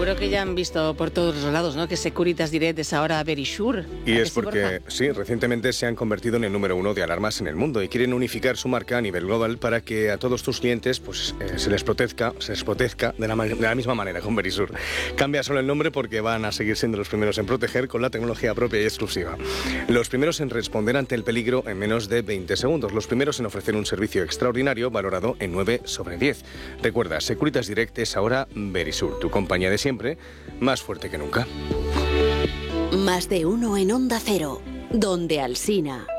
seguro que ya han visto por todos los lados, ¿no?, que Securitas Direct es ahora Verisure. Y es porque, sí, recientemente se han convertido en el número 1 de alarmas en el mundo y quieren unificar su marca a nivel global para que a todos tus clientes pues, se les proteja de la misma manera con Verisure. Cambia solo el nombre porque van a seguir siendo los primeros en proteger con la tecnología propia y exclusiva. Los primeros en responder ante el peligro en menos de 20 segundos. Los primeros en ofrecer un servicio extraordinario valorado en 9 sobre 10. Recuerda, Securitas Direct es ahora Verisure, tu compañía de siempre, más fuerte que nunca. Más de uno en Onda Cero, donde Alsina.